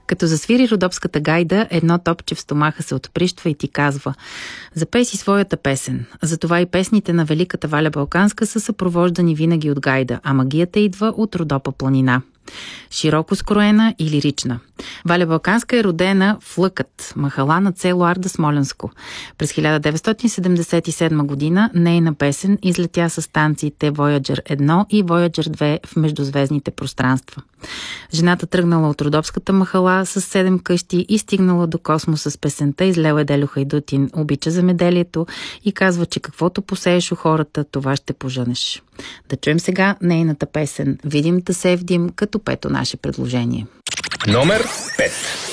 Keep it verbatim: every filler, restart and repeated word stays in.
Като засвири Родопската гайда, едно топче в стомаха се отприщва и ти казва: запей си своята песен. Затова и песните на великата Валя Балканска са съпровождани винаги от гайда, а магията идва от Родопа планина. Широко скроена и лирична. Валя Балканска е родена в Лъкът, махала на село Арда Смолянско. През хиляда деветстотин седемдесет и седма година нейна песен излетя с станциите Voyager едно и Voyager две в междузвездните пространства. Жената тръгнала от Родопската махала с седем къщи и стигнала до космоса с песента "Излел е Делю Хайдутин", обича земеделието и казва, че каквото посееш у хората, това ще пожънеш. Да чуем сега нейната песен "Видим да се вдим" като пето наше предложение. Номер пет.